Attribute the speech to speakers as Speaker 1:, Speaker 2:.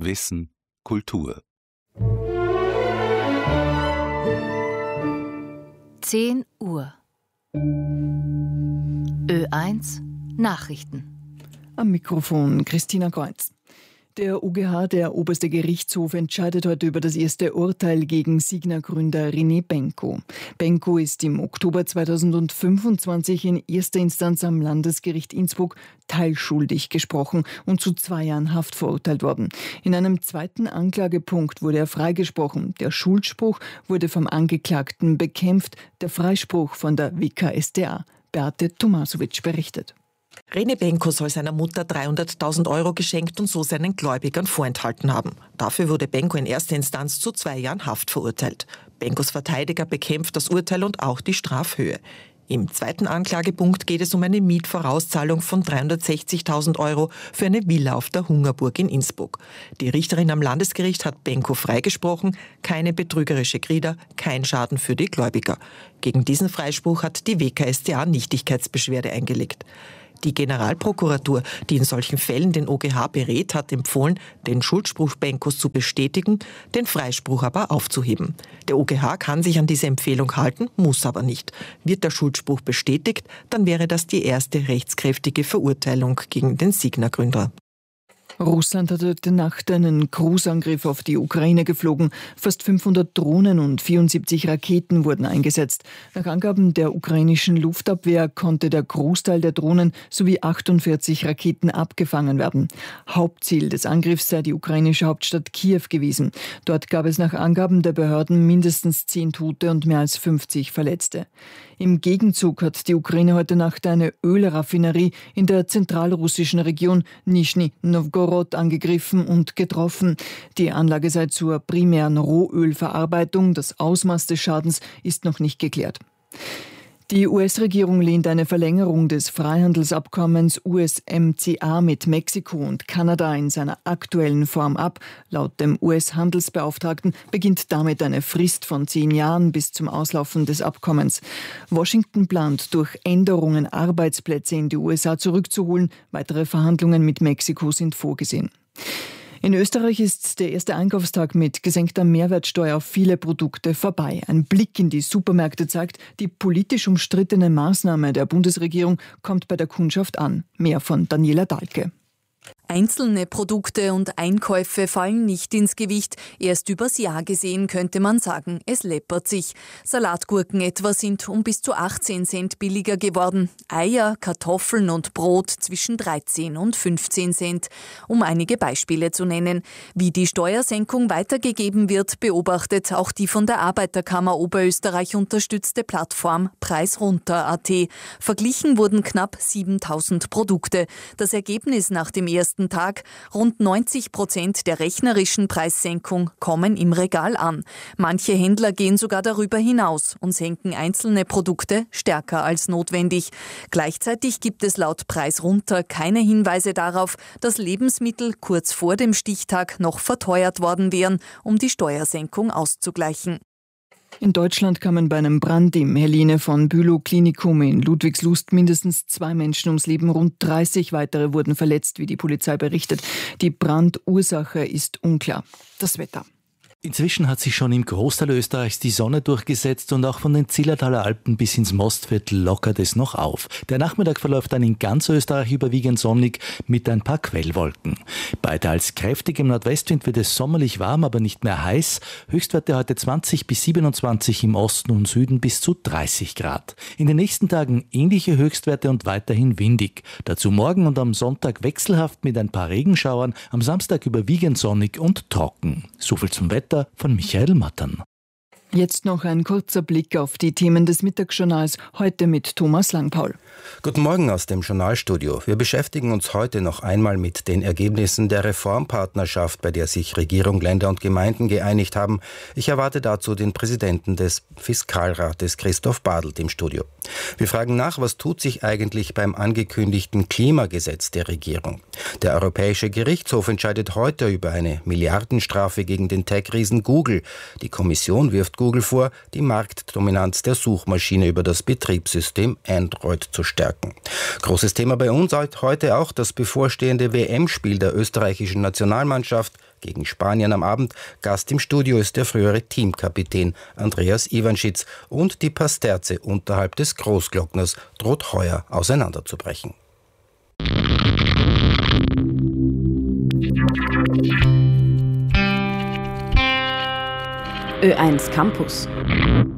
Speaker 1: Wissen, Kultur.
Speaker 2: 10 Uhr. Ö1 Nachrichten.
Speaker 3: Am Mikrofon Christina Kreuz. Der UGH, der oberste Gerichtshof, entscheidet heute über das erste Urteil gegen Signa-Gründer René Benko. Benko ist im Oktober 2025 in erster Instanz am Landesgericht Innsbruck teilschuldig gesprochen und zu 2 Jahren Haft verurteilt worden. In einem zweiten Anklagepunkt wurde er freigesprochen. Der Schuldspruch wurde vom Angeklagten bekämpft, der Freispruch von der WKStA. Beate Tomasovic berichtet.
Speaker 4: René Benko soll seiner Mutter 300.000 Euro geschenkt und so seinen Gläubigern vorenthalten haben. Dafür wurde Benko in erster Instanz zu 2 Jahren Haft verurteilt. Benkos Verteidiger bekämpft das Urteil und auch die Strafhöhe. Im zweiten Anklagepunkt geht es um eine Mietvorauszahlung von 360.000 Euro für eine Villa auf der Hungerburg in Innsbruck. Die Richterin am Landesgericht hat Benko freigesprochen, keine betrügerische Grieder, kein Schaden für die Gläubiger. Gegen diesen Freispruch hat die WKStA Nichtigkeitsbeschwerde eingelegt. Die Generalprokuratur, die in solchen Fällen den OGH berät, hat empfohlen, den Schuldspruch Benkos zu bestätigen, den Freispruch aber aufzuheben. Der OGH kann sich an diese Empfehlung halten, muss aber nicht. Wird der Schuldspruch bestätigt, dann wäre das die erste rechtskräftige Verurteilung gegen den Signa-Gründer.
Speaker 3: Russland hat heute Nacht einen Großangriff auf die Ukraine geflogen. Fast 500 Drohnen und 74 Raketen wurden eingesetzt. Nach Angaben der ukrainischen Luftabwehr konnte der Großteil der Drohnen sowie 48 Raketen abgefangen werden. Hauptziel des Angriffs sei die ukrainische Hauptstadt Kiew gewesen. Dort gab es nach Angaben der Behörden mindestens 10 Tote und mehr als 50 Verletzte. Im Gegenzug hat die Ukraine heute Nacht eine Ölraffinerie in der zentralrussischen Region Nischni Nowgorod angegriffen und getroffen. Die Anlage sei zur primären Rohölverarbeitung. Das Ausmaß des Schadens ist noch nicht geklärt. Die US-Regierung lehnt eine Verlängerung des Freihandelsabkommens USMCA mit Mexiko und Kanada in seiner aktuellen Form ab. Laut dem US-Handelsbeauftragten beginnt damit eine Frist von 10 Jahren bis zum Auslaufen des Abkommens. Washington plant, durch Änderungen Arbeitsplätze in die USA zurückzuholen. Weitere Verhandlungen mit Mexiko sind vorgesehen. In Österreich ist der erste Einkaufstag mit gesenkter Mehrwertsteuer auf viele Produkte vorbei. Ein Blick in die Supermärkte zeigt, die politisch umstrittene Maßnahme der Bundesregierung kommt bei der Kundschaft an. Mehr von Daniela Dahlke.
Speaker 5: Einzelne Produkte und Einkäufe fallen nicht ins Gewicht. Erst übers Jahr gesehen könnte man sagen, es läppert sich. Salatgurken etwa sind um bis zu 18 Cent billiger geworden. Eier, Kartoffeln und Brot zwischen 13 und 15 Cent. Um einige Beispiele zu nennen. Wie die Steuersenkung weitergegeben wird, beobachtet auch die von der Arbeiterkammer Oberösterreich unterstützte Plattform Preisrunter.at. Verglichen wurden knapp 7.000 Produkte. Das Ergebnis nach dem ersten Tag: rund 90% der rechnerischen Preissenkung kommen im Regal an. Manche Händler gehen sogar darüber hinaus und senken einzelne Produkte stärker als notwendig. Gleichzeitig gibt es laut Preis runter keine Hinweise darauf, dass Lebensmittel kurz vor dem Stichtag noch verteuert worden wären, um die Steuersenkung auszugleichen.
Speaker 3: In Deutschland kamen bei einem Brand im Helene von Bülow Klinikum in Ludwigslust mindestens 2 Menschen ums Leben. Rund 30 weitere wurden verletzt, wie die Polizei berichtet. Die Brandursache ist unklar. Das Wetter.
Speaker 6: Inzwischen hat sich schon im Großteil Österreichs die Sonne durchgesetzt und auch von den Zillertaler Alpen bis ins Mostviertel lockert es noch auf. Der Nachmittag verläuft dann in ganz Österreich überwiegend sonnig mit ein paar Quellwolken. Bei teils kräftigem Nordwestwind wird es sommerlich warm, aber nicht mehr heiß. Höchstwerte heute 20 bis 27 im Osten und Süden bis zu 30 Grad. In den nächsten Tagen ähnliche Höchstwerte und weiterhin windig. Dazu morgen und am Sonntag wechselhaft mit ein paar Regenschauern, am Samstag überwiegend sonnig und trocken. Soviel zum Wetter von Michael Mattern.
Speaker 3: Jetzt noch ein kurzer Blick auf die Themen des Mittagsjournals, heute mit Thomas Langpaul.
Speaker 7: Guten Morgen aus dem Journalstudio. Wir beschäftigen uns heute noch einmal mit den Ergebnissen der Reformpartnerschaft, bei der sich Regierung, Länder und Gemeinden geeinigt haben. Ich erwarte dazu den Präsidenten des Fiskalrates, Christoph Badelt, im Studio. Wir fragen nach, was tut sich eigentlich beim angekündigten Klimagesetz der Regierung? Der Europäische Gerichtshof entscheidet heute über eine Milliardenstrafe gegen den Tech-Riesen Google. Die Kommission wirft Google vor, die Marktdominanz der Suchmaschine über das Betriebssystem Android zu stärken. Großes Thema bei uns heute auch das bevorstehende WM-Spiel der österreichischen Nationalmannschaft gegen Spanien am Abend. Gast im Studio ist der frühere Teamkapitän Andreas Ivanschitz. Und die Pasterze unterhalb des Großglockners droht heuer auseinanderzubrechen.
Speaker 1: Ö1 Campus.